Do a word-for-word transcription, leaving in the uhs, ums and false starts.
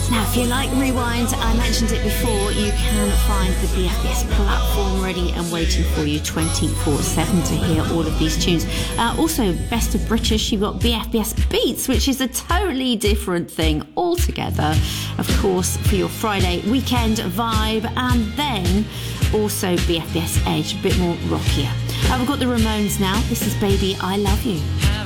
Now, if you like Rewind, I mentioned it before, you can find the B F B S platform ready and waiting for you twenty-four seven to hear all of these tunes. Uh, also, Best of British, you've got B F B S Beats, which is a totally different thing altogether. Of course, for your Friday weekend vibe, and then also B F B S Edge, a bit more rockier. Uh, we've got the Ramones now. This is Baby, I Love You.